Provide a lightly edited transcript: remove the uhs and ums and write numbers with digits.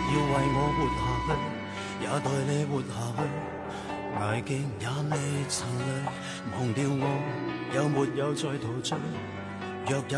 要为我活下去，也代你活下去。挨极也未曾累，忘掉我，有没有再陶醉？若有。